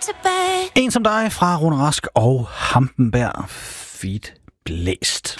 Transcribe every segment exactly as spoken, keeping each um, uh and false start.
tilbage. En som dig fra Rune Rask og Hampenberg. Fedt blæst.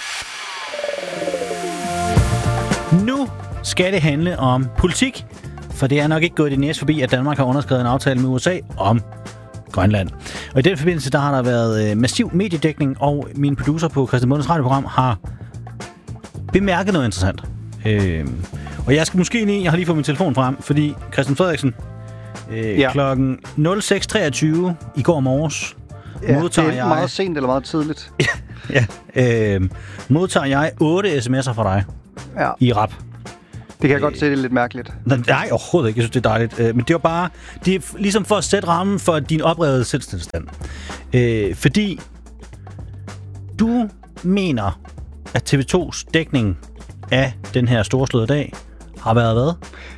Nu skal det handle om politik, for det er nok ikke gået det næste forbi, at Danmark har underskrevet en aftale med U S A om Grønland. Og i den forbindelse, der har der været massiv mediedækning, og min producer på Christian Bundes radioprogram har bemærket noget interessant. Øh, og jeg skal måske lige, jeg har lige fået min telefon frem, fordi Christian Frederiksen øh, ja. klokken nul seks treogtyve i går morges ja, modtager det er jeg... meget sent eller meget tidligt. ja, øh, modtager jeg otte sms'er fra dig ja. i rap. Det kan jeg øh, godt se, det er lidt mærkeligt. Nej, overhovedet ikke. Jeg synes, det er dejligt. Øh, men det var bare... Det er ligesom for at sætte rammen for din oprettede selvstændigstand. Øh, fordi du mener, at T V to's dækning af den her storslåede dag har været hvad?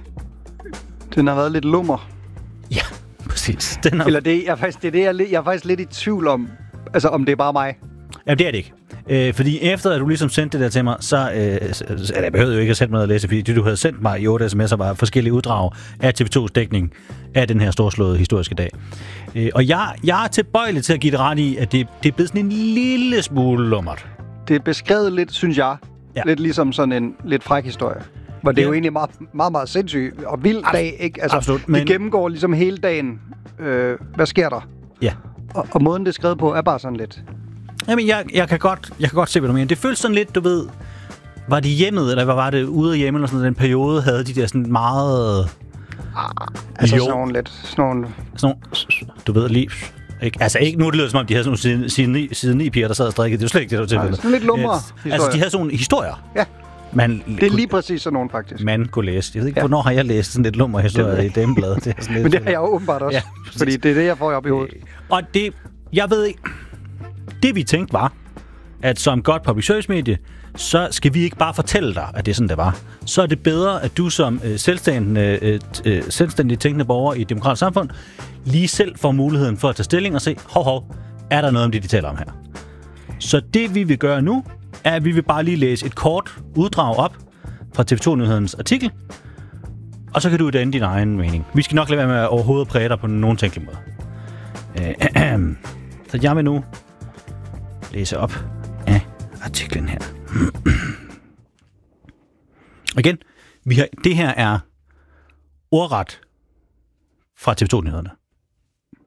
Den har været lidt lummer. Ja, præcis. Den har... Eller det, jeg er faktisk, det er det, jeg, jeg er faktisk lidt i tvivl om, altså om det er bare mig. Ja, det er det ikke. Øh, fordi efter at du ligesom sendte det der til mig, så øh, altså, jeg behøvede jo ikke at sætte mig ned og læse, fordi det, du havde sendt mig i otte sms'er, var forskellige uddrag af T V to's dækning af den her storslåede historiske dag. Øh, og jeg, jeg er tilbøjelig til at give det ret i, at det, det er blevet sådan en lille smule lummert. Det er beskrevet lidt, synes jeg, ja. lidt ligesom sådan en lidt fræk historie. Hvor det ja. er jo egentlig meget, meget, meget sindssygt og vild Abs- dag, ikke? Altså, absolut, men... vi gennemgår ligesom hele dagen. Øh, hvad sker der? Ja. Og, og måden, det er skrevet på, er bare sådan lidt... Jamen, jeg, jeg, kan godt, jeg kan godt se, hvad du mener. Det føles sådan lidt, du ved... Var det hjemmet, eller hvad var det? Ude af hjemme, eller sådan den periode, havde de der sådan meget... Ah, altså jo. sådan nogle lidt... Sådan nogle... Sådan nogle... Du ved lige... Ikke? Altså ikke nu, det lyder som om, de havde sådan nogle siden ni, siden ni piger, der sad og strikkede. Det er jo slet ikke det, der var tilfældet. Sådan lidt lumre historier. Altså, de havde sådan nogle historier. Ja. Man, det er lige præcis sådan nogen, faktisk. Man kunne læse. Jeg ved ikke, ja. hvornår har jeg læst sådan lidt lummer historier i Damebladet. Det er sådan lidt, men det har jeg jo åbenbart også. Ja, fordi det er det, jeg får op i hovedet. Og det... Jeg ved ikke... Det vi tænkte var, at som godt public service medie, så skal vi ikke bare fortælle dig, at det er sådan, det var. Så er det bedre, at du som øh, selvstændig, øh, øh, selvstændig tænkende borger i et demokratisk samfund, lige selv får muligheden for at tage stilling og se, hov, hov, er der noget om det, de taler om her? Så det vi vil gøre nu, er, at vi vil bare lige læse et kort uddrag op fra T V to-nyhedens artikel, og så kan du danne din egen mening. Vi skal nok lade være med at overhovedet præge dig på nogen tænkelig måde. Øh, øh, så jeg vil nu læse op af artiklen her. Og igen, vi har, det her er ordret fra T V to-nyhederne.